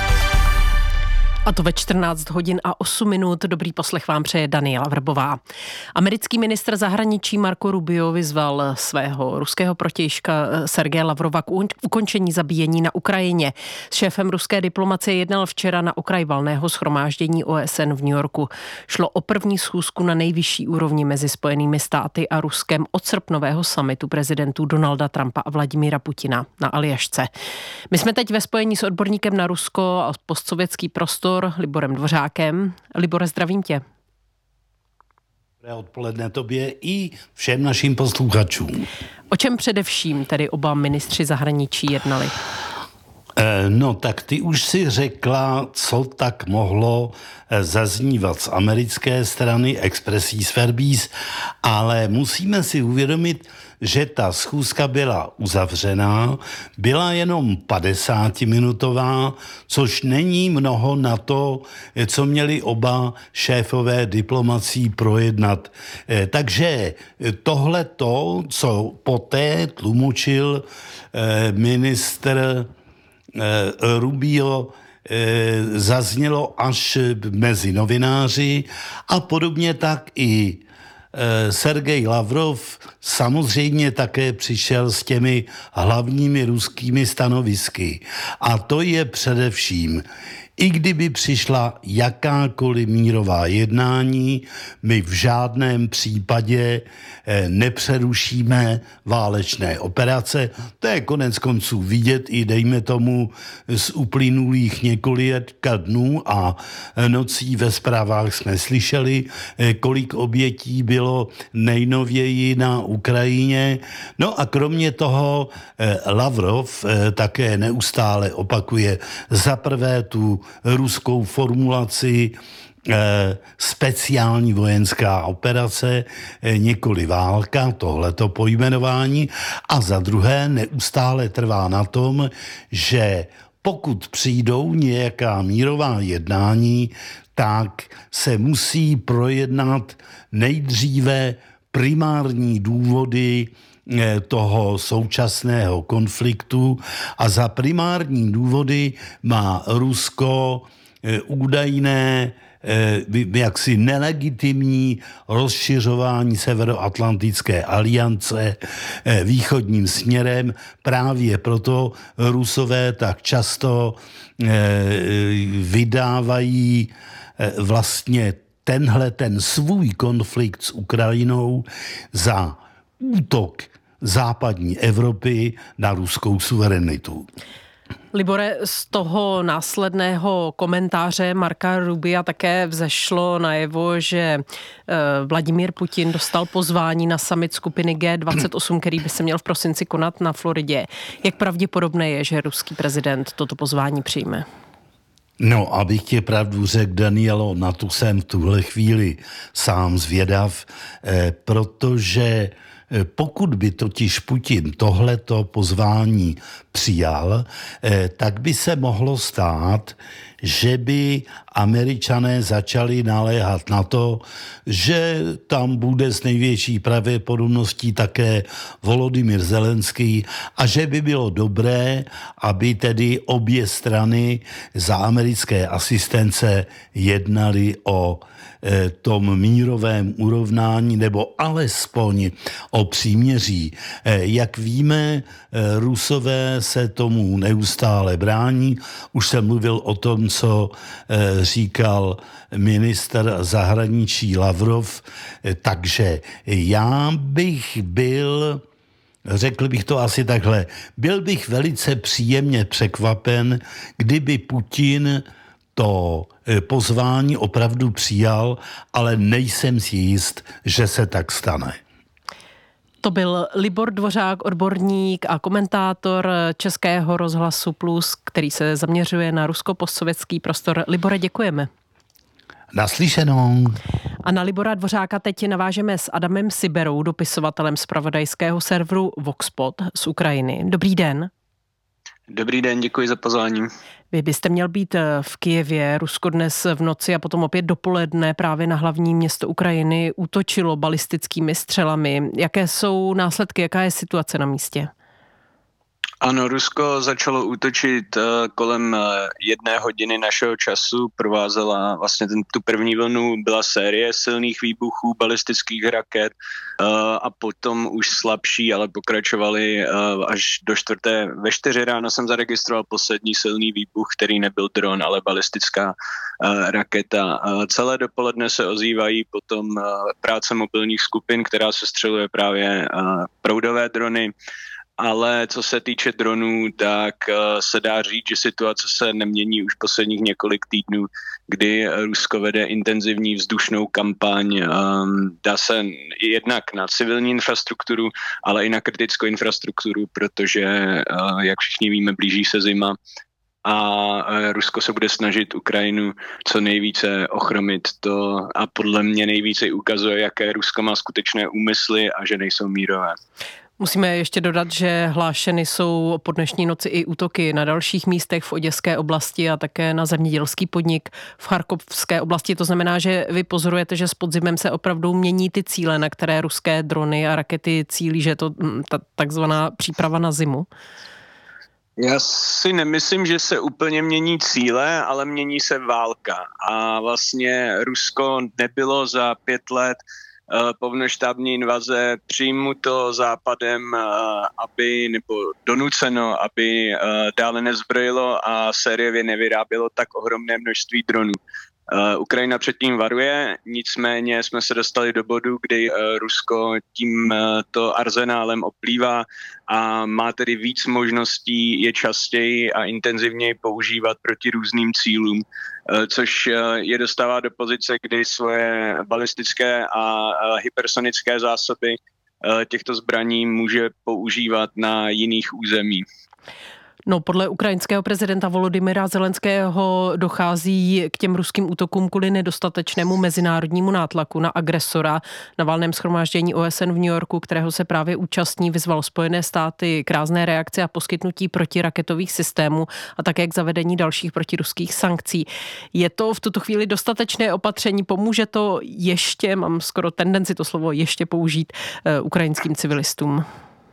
A to ve čtrnáct hodin a osm minut. Dobrý poslech vám přeje Daniela Vrbová. Americký ministr zahraničí Marco Rubio vyzval svého ruského protějška Sergeje Lavrova k ukončení zabíjení na Ukrajině. S šéfem ruské diplomacie jednal včera na okraj valného shromáždění O S N v New Yorku. Šlo o první schůzku na nejvyšší úrovni mezi Spojenými státy a Ruskem od srpnového summitu prezidentů Donalda Trumpa a Vladimíra Putina na Aljašce. My jsme teď ve spojení s odborníkem na Rusko a postsovětský prostor Liborem Dvořákem. Libore, zdravím tě. Dobré odpoledne tobě i všem našim posluchačům. O čem především tedy oba ministři zahraničí jednali? No tak ty už si řekla, co tak mohlo zaznívat z americké strany, expressis verbis, ale musíme si uvědomit, že ta schůzka byla uzavřená, byla jenom padesátiminutová, což není mnoho na to, co měli oba šéfové diplomací projednat. Takže tohleto, co poté tlumočil ministr Rubio, zaznělo až mezi novináři a podobně tak i Sergej Lavrov samozřejmě také přišel s těmi hlavními ruskými stanovisky. A to je především, i kdyby přišla jakákoliv mírová jednání, my v žádném případě nepřerušíme válečné operace. To je konec konců vidět i dejme tomu z uplynulých několika dnů a nocí ve zprávách jsme slyšeli, kolik obětí bylo nejnověji na Ukrajině. No a kromě toho Lavrov také neustále opakuje za prvé tu ruskou formulaci speciální vojenská operace, nikoli válka, tohleto pojmenování, a za druhé neustále trvá na tom, že pokud přijdou nějaká mírová jednání, tak se musí projednat nejdříve primární důvody toho současného konfliktu a za primární důvody má Rusko údajné jaksi nelegitimní rozšiřování Severoatlantické aliance východním směrem. Právě proto Rusové tak často vydávají vlastně tenhle ten svůj konflikt s Ukrajinou za útok západní Evropy na ruskou suverenitu. Libore, z toho následného komentáře Marka Rubia také vzešlo najevo, že Vladimír Putin dostal pozvání na summit skupiny G dvacet osm, který by se měl v prosinci konat na Floridě. Jak pravděpodobné je, že ruský prezident toto pozvání přijme? No, abych tě pravdu řekl, Danielo, na to jsem v tuhle chvíli sám zvědav, eh, protože pokud by totiž Putin tohleto pozvání přijal, tak by se mohlo stát, že by Američané začali naléhat na to, že tam bude s největší pravděpodobností také Volodymyr Zelenský a že by bylo dobré, aby tedy obě strany za americké asistence jednali o tom mírovém urovnání nebo alespoň o příměří. Jak víme, Rusové se tomu neustále brání. Už jsem mluvil o tom, co říkal ministr zahraničí Lavrov, takže já bych byl, řekl bych to asi takhle, byl bych velice příjemně překvapen, kdyby Putin to pozvání opravdu přijal, ale nejsem si jist, že se tak stane. To byl Libor Dvořák, odborník a komentátor Českého rozhlasu Plus, který se zaměřuje na rusko-postsovětský prostor. Libore, děkujeme. Naslyšenou. A na Libora Dvořáka teď navážeme s Adamem Siberou, dopisovatelem zpravodajského serveru Voxpot z Ukrajiny. Dobrý den. Dobrý den, děkuji za pozvání. Vy byste měl být v Kyjevě. Rusko dnes v noci a potom opět dopoledne právě na hlavní město Ukrajiny útočilo balistickými střelami. Jaké jsou následky, jaká je situace na místě? Ano, Rusko začalo útočit kolem jedné hodiny našeho času, provázela vlastně ten, tu první vlnu, byla série silných výbuchů balistických raket a potom už slabší, ale pokračovaly až do čtvrté. Ve čtyři ráno jsem zaregistroval poslední silný výbuch, který nebyl dron, ale balistická raketa. Celé dopoledne se ozývají potom práce mobilních skupin, která sestřeluje právě proudové drony. Ale co se týče dronů, tak se dá říct, že situace se nemění už posledních několik týdnů, kdy Rusko vede intenzivní vzdušnou kampaň. Dá se jednak na civilní infrastrukturu, ale i na kritickou infrastrukturu, protože, jak všichni víme, blíží se zima a Rusko se bude snažit Ukrajinu co nejvíce ochromit. To a podle mě nejvíce ukazuje, jaké Rusko má skutečné úmysly a že nejsou mírové. Musíme ještě dodat, že hlášeny jsou po dnešní noci i útoky na dalších místech v Oděské oblasti a také na zemědělský podnik v Charkovské oblasti. To znamená, že vy pozorujete, že s podzimem se opravdu mění ty cíle, na které ruské drony a rakety cílí, že je to ta takzvaná příprava na zimu? Já si nemyslím, že se úplně mění cíle, ale mění se válka. A vlastně Rusko nebylo za pět let povnoštábní invaze přijmuto Západem, aby, nebo donuceno, aby dále nezbrojilo a sériově nevyrábělo tak ohromné množství dronů. Ukrajina předtím varuje, nicméně jsme se dostali do bodu, kdy Rusko tímto arzenálem oplývá a má tedy víc možností je častěji a intenzivněji používat proti různým cílům, což je dostává do pozice, kdy svoje balistické a hypersonické zásoby těchto zbraní může používat na jiných územích. No, podle ukrajinského prezidenta Volodymyra Zelenského dochází k těm ruským útokům kvůli nedostatečnému mezinárodnímu nátlaku na agresora. Na valném shromáždění O S N v New Yorku, kterého se právě účastní, vyzval Spojené státy k rázné reakci a poskytnutí protiraketových systémů a také k zavedení dalších protiruských sankcí. Je to v tuto chvíli dostatečné opatření? Pomůže to ještě, mám skoro tendenci to slovo ještě použít, uh, ukrajinským civilistům?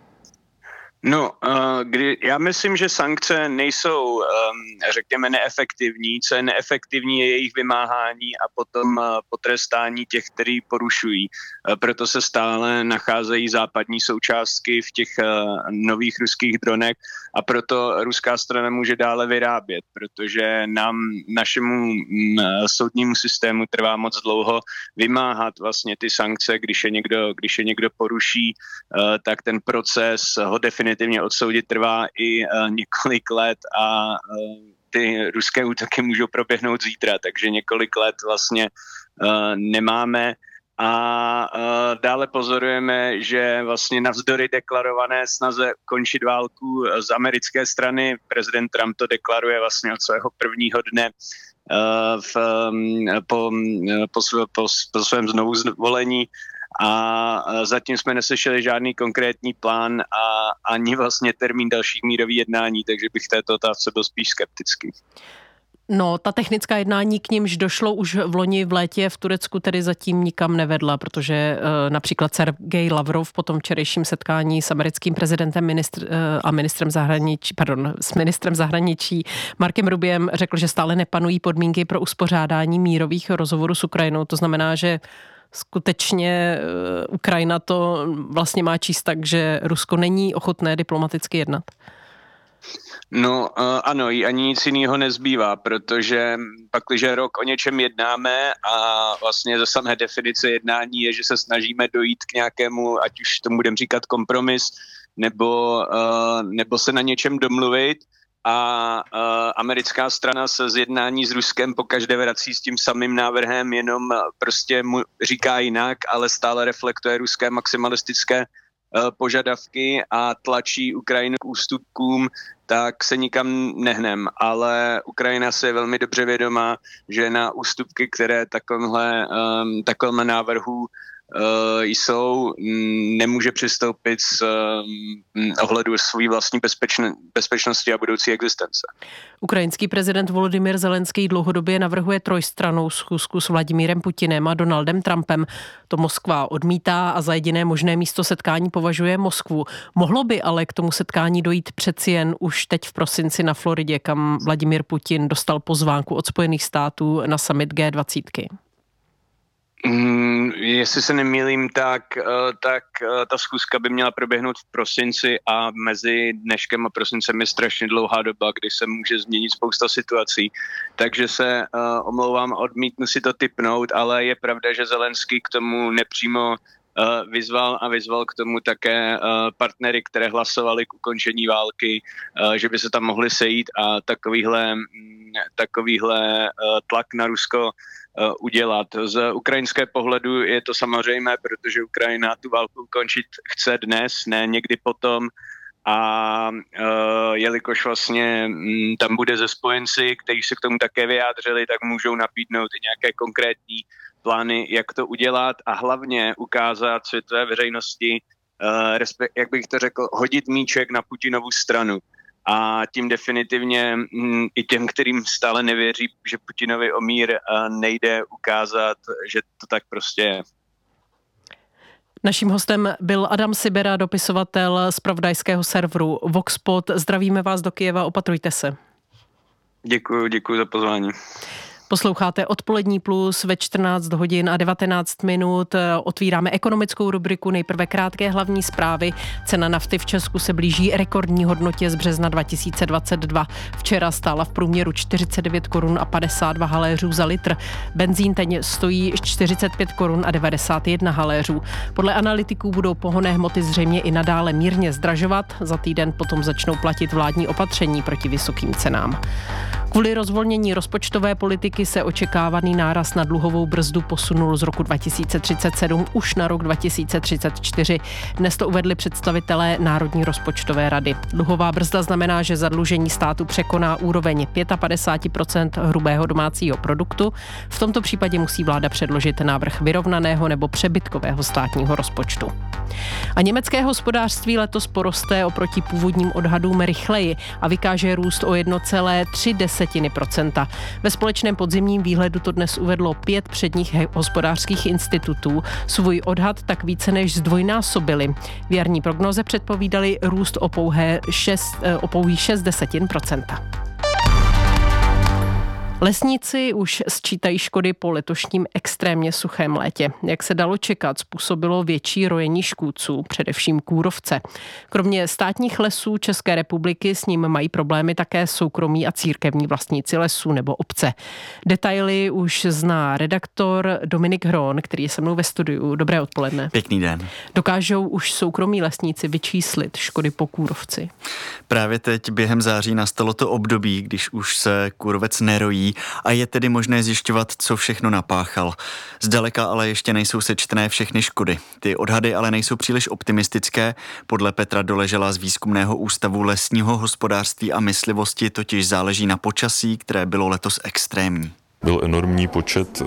No, kdy, já myslím, že sankce nejsou, řekněme, neefektivní. Co je neefektivní, je jejich vymáhání a potom potrestání těch, kteří porušují. Proto se stále nacházejí západní součástky v těch nových ruských dronech a proto ruská strana může dále vyrábět, protože nám, našemu soudnímu systému trvá moc dlouho vymáhat vlastně ty sankce, když je někdo, když je někdo poruší, tak ten proces ho definitivně definitivně odsoudit, trvá i několik let a ty ruské útoky můžou proběhnout zítra, takže několik let vlastně nemáme. A uh, dále pozorujeme, že vlastně navzdory deklarované snaze končit válku z americké strany, prezident Trump to deklaruje vlastně od svého prvního dne uh, v, um, po, po, po, po svém znovu zvolení a zatím jsme neslyšeli žádný konkrétní plán a ani vlastně termín dalších mírových jednání, takže bych této otázce byl spíš skeptický. No, ta technická jednání, k nimž došlo už v loni v létě v Turecku, tedy zatím nikam nevedla, protože e, například Sergej Lavrov po tom včerejším setkání s americkým prezidentem ministr, e, a ministrem zahraničí, pardon, s ministrem zahraničí Markem Rubiem řekl, že stále nepanují podmínky pro uspořádání mírových rozhovorů s Ukrajinou. To znamená, že skutečně e, Ukrajina to vlastně má číst tak, že Rusko není ochotné diplomaticky jednat. No ano, jí ani nic jiného nezbývá, protože pakliže rok o něčem jednáme a vlastně ze samé definice jednání je, že se snažíme dojít k nějakému, ať už tomu budeme říkat kompromis, nebo, nebo se na něčem domluvit a americká strana se z jednání s Ruskem pokaždé vrací s tím samým návrhem, jenom prostě mu říká jinak, ale stále reflektuje ruské maximalistické požadavky a tlačí Ukrajinu k ústupkům, tak se nikam nehnem. Ale Ukrajina se je velmi dobře vědomá, že na ústupky, které takovémhle, um, takovémhle návrhu uh, jsou, nemůže přistoupit z um, ohledu své vlastní bezpečn- bezpečnosti a budoucí existence. Ukrajinský prezident Volodymyr Zelenský dlouhodobě navrhuje trojstrannou schůzku s Vladimírem Putinem a Donaldem Trumpem. To Moskva odmítá a za jediné možné místo setkání považuje Moskvu. Mohlo by ale k tomu setkání dojít přeci jen už teď v prosinci na Floridě, kam Vladimír Putin dostal pozvánku od Spojených států na summit G dvacet. Mm, jestli se nemýlím, tak, tak ta schůzka by měla proběhnout v prosinci a mezi dneškem a prosincem je strašně dlouhá doba, kdy se může změnit spousta situací. Takže se uh, omlouvám, odmítnu si to tipnout, ale je pravda, že Zelenský k tomu nepřímo uh, vyzval a vyzval k tomu také uh, partnery, které hlasovali k ukončení války, uh, že by se tam mohli sejít a takovýhle, takovýhle uh, tlak na Rusko udělat. Z ukrajinské pohledu je to samozřejmé, protože Ukrajina tu válku ukončit chce dnes, ne někdy potom. A uh, jelikož vlastně m, tam bude ze spojenci, kteří se k tomu také vyjádřili, tak můžou nabídnout i nějaké konkrétní plány, jak to udělat a hlavně ukázat světové veřejnosti, uh, respekt, jak bych to řekl, hodit míček na Putinovu stranu. A tím definitivně m, i těm, kterým stále nevěří, že Putinovi o mír nejde, ukázat, že to tak prostě je. Naším hostem byl Adam Sibera, dopisovatel zpravodajského serveru Voxpot. Zdravíme vás do Kyjeva, opatrujte se. Děkuji, děkuji za pozvání. Posloucháte Odpolední plus ve čtrnáct hodin a devatenáct minut. Otvíráme ekonomickou rubriku, nejprve krátké hlavní zprávy. Cena nafty v Česku se blíží rekordní hodnotě z března dva tisíce dvacet dva. Včera stála v průměru čtyřicet devět korun a padesát dva haléřů za litr. Benzín teď stojí čtyřicet pět korun a devadesát jedna haléřů. Podle analytiků budou pohonné hmoty zřejmě i nadále mírně zdražovat. Za týden potom začnou platit vládní opatření proti vysokým cenám. Kvůli rozvolnění rozpočtové politiky se očekávaný náraz na dluhovou brzdu posunul z roku dva tisíce třicet sedm už na rok dva tisíce třicet čtyři. Dnes to uvedli představitelé Národní rozpočtové rady. Dluhová brzda znamená, že zadlužení státu překoná úroveň padesát pět procent hrubého domácího produktu. V tomto případě musí vláda předložit návrh vyrovnaného nebo přebytkového státního rozpočtu. A německé hospodářství letos poroste oproti původním odhadům rychleji a vykáže růst o jedna celá tři procenta. Ve společném podzimním výhledu to dnes uvedlo pět předních hospodářských institutů. Svůj odhad tak více než zdvojnásobili. V jarní prognoze předpovídali růst o pouhé šest, o pouhý šest desetin procenta. Lesníci už sčítají škody po letošním extrémně suchém létě. Jak se dalo čekat, způsobilo větší rojení škůdců, především kůrovce. Kromě státních lesů České republiky s ním mají problémy také soukromí a církevní vlastníci lesů nebo obce. Detaily už zná redaktor Dominik Hron, který je se mnou ve studiu. Dobré odpoledne. Pěkný den. Dokážou už soukromí lesníci vyčíslit škody po kůrovci? Právě teď během září nastalo to období, když už se kůrovec nerojí a je tedy možné zjišťovat, co všechno napáchal. Zdaleka ale ještě nejsou sečtené všechny škody. Ty odhady ale nejsou příliš optimistické. Podle Petra Doležela z Výzkumného ústavu lesního hospodářství a myslivosti totiž záleží na počasí, které bylo letos extrémní. Byl enormní počet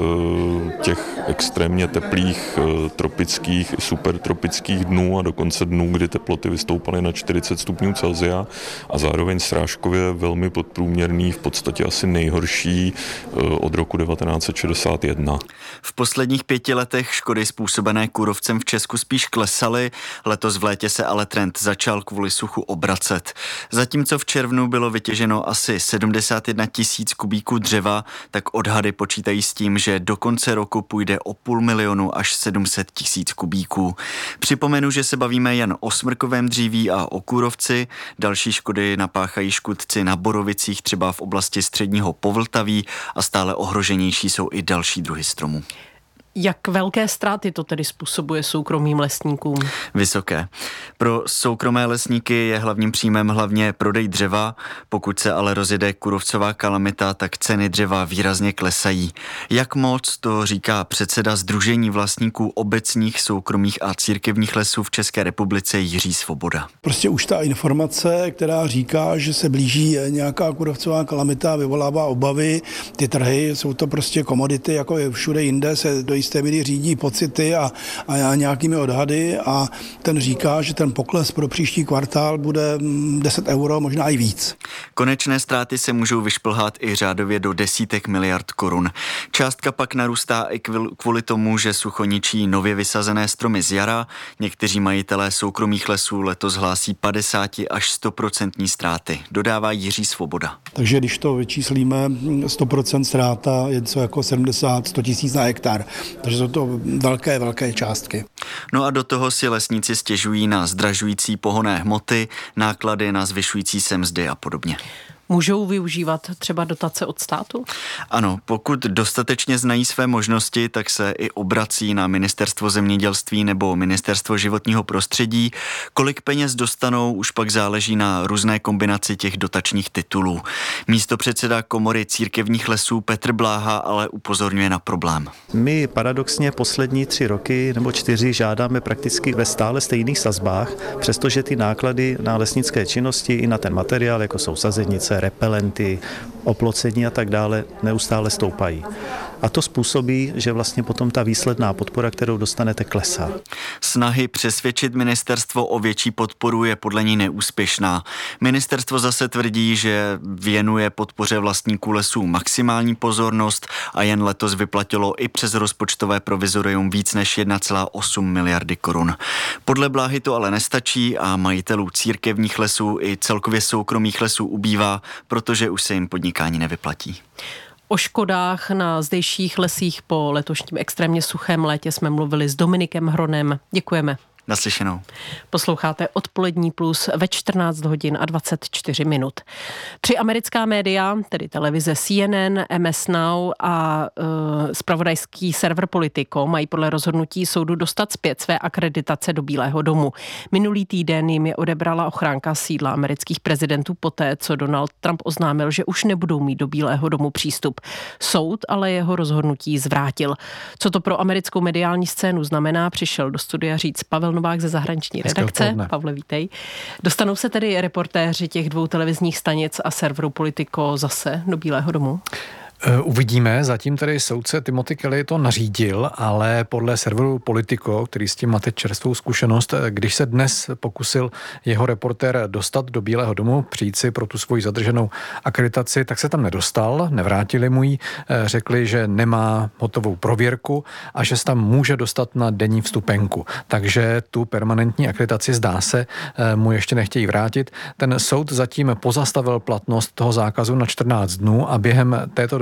těch extrémně teplých, tropických, supertropických dnů a dokonce dnů, kdy teploty vystoupaly na čtyřicet stupňů Celsia a zároveň srážkově velmi podprůměrný, v podstatě asi nejhorší od roku devatenáct set šedesát jedna. V posledních pěti letech škody způsobené kůrovcem v Česku spíš klesaly, letos v létě se ale trend začal kvůli suchu obracet. Zatímco v červnu bylo vytěženo asi sedmdesát jedna tisíc kubíků dřeva, tak odhady počítají s tím, že do konce roku půjde o půl milionu až sedm set tisíc kubíků. Připomenu, že se bavíme jen o smrkovém dříví a o kůrovci. Další škody napáchají škůdci na borovicích, třeba v oblasti středního Povltaví, a stále ohroženější jsou i další druhy stromů. Jak velké ztráty to tedy způsobuje soukromým lesníkům? Vysoké. Pro soukromé lesníky je hlavním příjmem hlavně prodej dřeva. Pokud se ale rozjede kůrovcová kalamita, tak ceny dřeva výrazně klesají. Jak moc, to říká předseda Sdružení vlastníků obecních, soukromých a církevních lesů v České republice Jiří Svoboda. Prostě už ta informace, která říká, že se blíží nějaká kůrovcová kalamita, vyvolává obavy. Ty trhy jsou to prostě komodity, jako je všude jinde, se do jisté míry řídí pocity a, a nějakými odhady a ten říká, že ten pokles pro příští kvartál bude deset euro, možná i víc. Konečné ztráty se můžou vyšplhat i řádově do desítek miliard korun. Částka pak narůstá i kvůli tomu, že sucho ničí nově vysazené stromy z jara. Někteří majitelé soukromých lesů letos hlásí padesát až sto procent ztráty, dodává Jiří Svoboda. Takže když to vyčíslíme, sto procent ztráta je něco jako sedmdesát až sto tisíc na hektar. Takže jsou to velké, velké částky. No a do toho si lesníci stěžují na zdražující pohonné hmoty, náklady na zvyšující se mzdy a podobně. Můžou využívat třeba dotace od státu? Ano, pokud dostatečně znají své možnosti, tak se i obrací na Ministerstvo zemědělství nebo Ministerstvo životního prostředí. Kolik peněz dostanou, už pak záleží na různé kombinaci těch dotačních titulů. Místopředseda Komory církevních lesů Petr Bláha ale upozorňuje na problém. My paradoxně poslední tři roky nebo čtyři žádáme prakticky ve stále stejných sazbách, přestože ty náklady na lesnické činnosti i na ten materiál, jako jsou sazenice, repelenty, oplocení a tak dále, neustále stoupají. A to způsobí, že vlastně potom ta výsledná podpora, kterou dostanete, klesá. Snahy přesvědčit ministerstvo o větší podporu je podle ní neúspěšná. Ministerstvo zase tvrdí, že věnuje podpoře vlastníků lesů maximální pozornost a jen letos vyplatilo i přes rozpočtové provizorium víc než jedna celá osm miliardy korun. Podle Bláhy to ale nestačí a majitelů církevních lesů i celkově soukromých lesů ubývá, protože už se jim podnikání nevyplatí. O škodách na zdejších lesích po letošním extrémně suchém létě jsme mluvili s Dominikem Hronem. Děkujeme. Naslyšenou. Posloucháte Odpolední plus ve čtrnáct hodin a dvacet čtyři minut. Tři americká média, tedy televize C N N, M S Now a uh, zpravodajský server Politico, mají podle rozhodnutí soudu dostat zpět své akreditace do Bílého domu. Minulý týden jim je odebrala ochránka sídla amerických prezidentů poté, co Donald Trump oznámil, že už nebudou mít do Bílého domu přístup. Soud ale jeho rozhodnutí zvrátil. Co to pro americkou mediální scénu znamená, přišel do studia říct Pavel Novák ze zahraniční redakce. Pavle, vítej. Dostanou se tedy reportéři těch dvou televizních stanic a serveru Politico zase do Bílého domu? Uvidíme, zatím tedy soudce Timothy Kelly to nařídil, ale podle serveru Politico, který s tím má teď čerstvou zkušenost, když se dnes pokusil jeho reportér dostat do Bílého domu, přijít si pro tu svoji zadrženou akreditaci, tak se tam nedostal, nevrátili mu ji, řekli, že nemá hotovou prověrku a že se tam může dostat na denní vstupenku. Takže tu permanentní akreditaci, zdá se, mu ještě nechtějí vrátit. Ten soud zatím pozastavil platnost toho zákazu na čtrnáct dnů a během této doby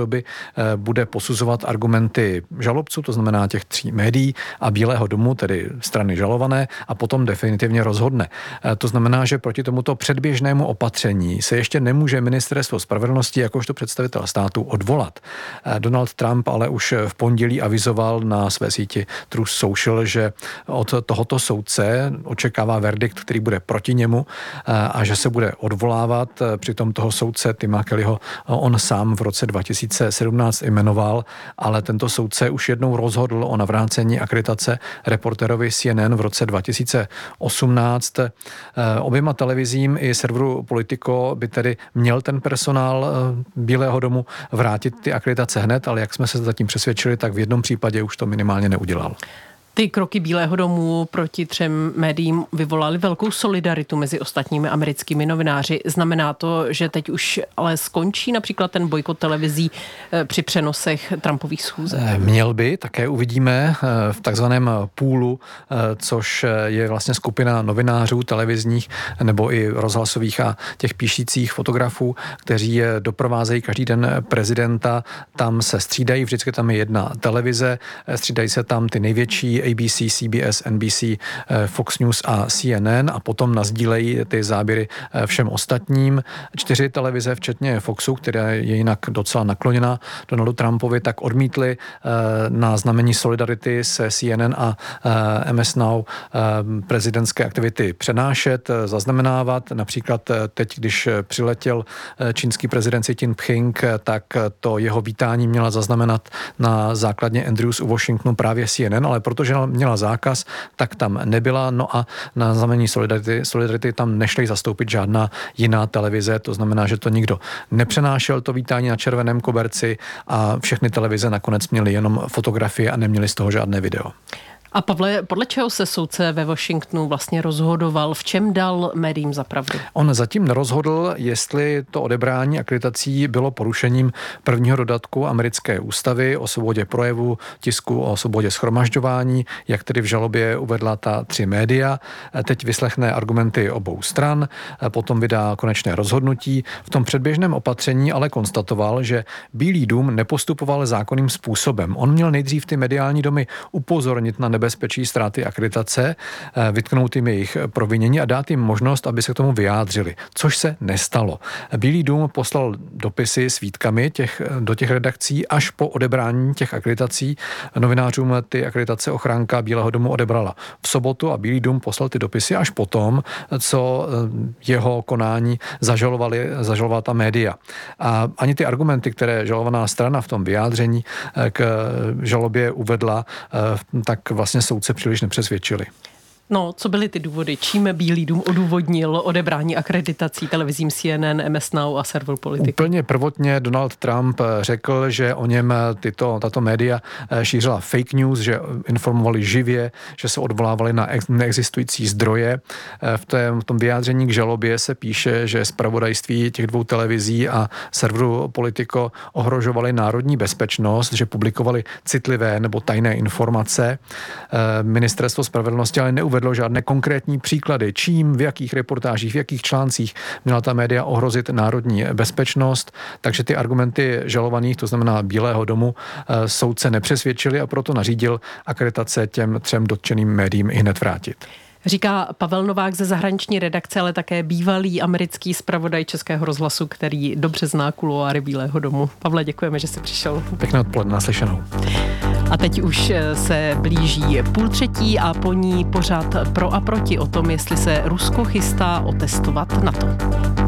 doby bude posuzovat argumenty žalobců, to znamená těch tří médií a Bílého domu, tedy strany žalované, a potom definitivně rozhodne. To znamená, že proti tomuto předběžnému opatření se ještě nemůže ministerstvo spravedlnosti jakožto představitel státu odvolat. Donald Trump ale už v pondělí avizoval na své síti Truth Social, že od tohoto soudce očekává verdikt, který bude proti němu a že se bude odvolávat. Přitom toho soudce Tima Kellyho on sám v roce dva tisíce sedmnáct jmenoval, ale tento soudce už jednou rozhodl o navrácení akreditace reportérovi C N N v roce dva tisíce osmnáct. Oběma televizím i serveru Politico by tedy měl ten personál Bílého domu vrátit ty akreditace hned, ale jak jsme se zatím přesvědčili, tak v jednom případě už to minimálně neudělal. Ty kroky Bílého domu proti třem médiím vyvolaly velkou solidaritu mezi ostatními americkými novináři. Znamená to, že teď už ale skončí například ten bojkot televizí při přenosech Trumpových schůzek? Měl by, také uvidíme v takzvaném půlu, což je vlastně skupina novinářů televizních nebo i rozhlasových a těch píšících fotografů, kteří doprovázejí každý den prezidenta. Tam se střídají, vždycky tam je jedna televize, střídají se tam ty největší A B C, C B S, N B C, Fox News a C N N a potom nasdílejí ty záběry všem ostatním. Čtyři televize, včetně Foxu, která je jinak docela nakloněna Donaldu Trumpovi, tak odmítli na znamení solidarity se C N N a M S Now prezidentské aktivity přenášet, zaznamenávat. Například teď, když přiletěl čínský prezident Xi Jinping, tak to jeho vítání měla zaznamenat na základně Andrews u Washingtonu právě C N N, ale protože měla zákaz, tak tam nebyla. No a na znamení solidarity, solidarity tam nešli zastoupit žádná jiná televize. To znamená, že to nikdo nepřenášel, to vítání na červeném koberci, a všechny televize nakonec měly jenom fotografie a neměly z toho žádné video. A Pavle, podle čeho se soudce ve Washingtonu vlastně rozhodoval? V čem dal médiím za pravdu? On zatím nerozhodl, jestli to odebrání akreditací bylo porušením prvního dodatku americké ústavy o svobodě projevu, tisku, o svobodě shromažďování, jak tedy v žalobě uvedla ta tři média. Teď vyslechne argumenty obou stran, potom vydá konečné rozhodnutí. V tom předběžném opatření ale konstatoval, že Bílý dům nepostupoval zákonným způsobem. On měl nejdřív ty mediální domy upozornit na nebezpečí ztráty akreditace, vytknout jim jejich provinění a dát jim možnost, aby se k tomu vyjádřili, což se nestalo. Bílý dům poslal dopisy s výtkami těch, do těch redakcí až po odebrání těch akreditací. Novinářům ty akreditace ochránka Bílého domu odebrala v sobotu a Bílý dům poslal ty dopisy až potom, co jeho konání zažalovali, zažalovala ta média. A ani ty argumenty, které žalovaná strana v tom vyjádření k žalobě uvedla, tak vlastně soudce příliš nepřesvědčili. No, co byly ty důvody? Čím Bílý dům odůvodnil odebrání akreditací televizím C N N, M S Now a server Politico? Úplně prvotně Donald Trump řekl, že o něm tyto, tato média šířila fake news, že informovali živě, že se odvolávali na ex, neexistující zdroje. V, té, v tom vyjádření k žalobě se píše, že zpravodajství těch dvou televizí a serveru Politico ohrožovali národní bezpečnost, že publikovali citlivé nebo tajné informace. Ministerstvo spravedlnosti ale neuvedlo žádné konkrétní příklady, čím, v jakých reportážích, v jakých článcích měla ta média ohrozit národní bezpečnost, takže ty argumenty žalovaných, to znamená Bílého domu, soudce nepřesvědčili a proto nařídil akreditace těm třem dotčeným médiím i hned vrátit. Říká Pavel Novák ze zahraniční redakce, ale také bývalý americký zpravodaj Českého rozhlasu, který dobře zná kuloáry Bílého domu. Pavle, děkujeme, že jsi přišel. Pěkné odpoledne, naslyšenou. A teď už se blíží půl třetí a po ní pořád pro a proti o tom, jestli se Rusko chystá otestovat NATO.